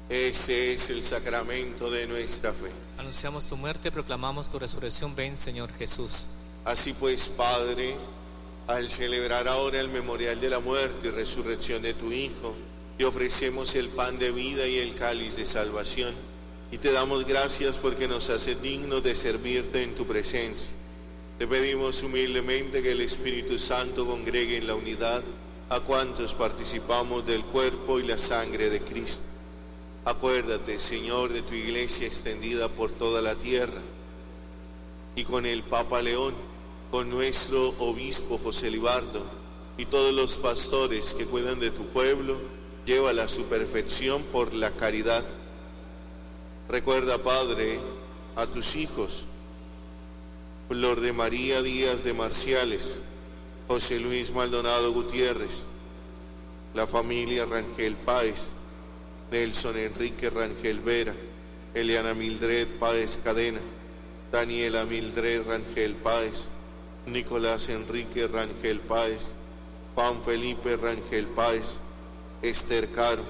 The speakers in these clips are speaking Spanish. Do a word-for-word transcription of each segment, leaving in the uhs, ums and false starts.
Ese es el sacramento de nuestra fe. Anunciamos tu muerte, proclamamos tu resurrección. Ven, Señor Jesús. Así pues, Padre, al celebrar ahora el memorial de la muerte y resurrección de tu Hijo, te ofrecemos el pan de vida y el cáliz de salvación, y te damos gracias porque nos haces dignos de servirte en tu presencia. Te pedimos humildemente que el Espíritu Santo congregue en la unidad a cuantos participamos del cuerpo y la sangre de Cristo. Acuérdate, Señor, de tu iglesia extendida por toda la tierra, y con el Papa León, con nuestro obispo José Libardo y todos los pastores que cuidan de tu pueblo, llévala a su perfección por la caridad. Recuerda, Padre, a tus hijos, Flor de María Díaz de Marciales, José Luis Maldonado Gutiérrez, la familia Rangel Páez, Nelson Enrique Rangel Vera, Eliana Mildred Páez Cadena, Daniela Mildred Rangel Páez, Nicolás Enrique Rangel Páez, Juan Felipe Rangel Páez, Esther Caro,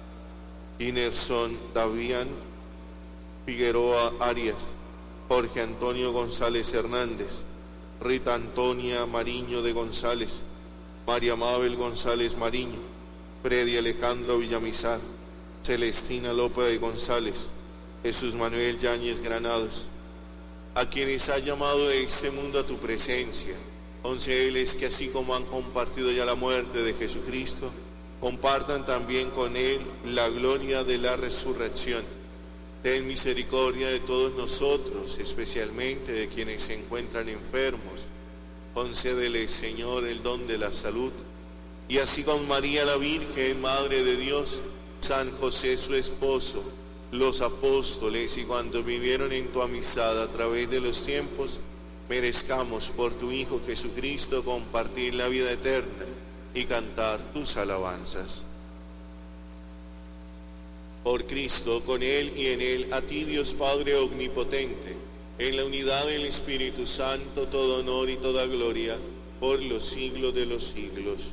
Ginerson Davián Figueroa Arias, Jorge Antonio González Hernández, Rita Antonia Mariño de González, María Mabel González Mariño, Freddy Alejandro Villamizar, Celestina López de González, Jesús Manuel Yáñez Granados, a quienes has llamado de este mundo a tu presencia. Concédeles que así como han compartido ya la muerte de Jesucristo, compartan también con Él la gloria de la resurrección. Ten misericordia de todos nosotros, especialmente de quienes se encuentran enfermos. Concédeles, Señor, el don de la salud, y así con María la Virgen, Madre de Dios, San José su esposo, los apóstoles y cuantos vivieron en tu amistad a través de los tiempos, merezcamos por tu Hijo Jesucristo compartir la vida eterna y cantar tus alabanzas. Por Cristo, con Él y en Él, a ti Dios Padre omnipotente, en la unidad del Espíritu Santo, todo honor y toda gloria por los siglos de los siglos.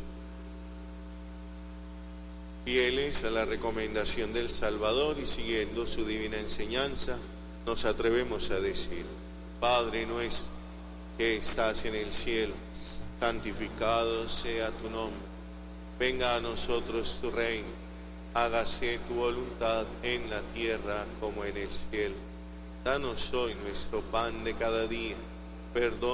Fieles a la recomendación del Salvador y siguiendo su divina enseñanza, nos atrevemos a decir: Padre nuestro que estás en el cielo, santificado sea tu nombre. Venga a nosotros tu reino, hágase tu voluntad en la tierra como en el cielo. Danos hoy nuestro pan de cada día, perdona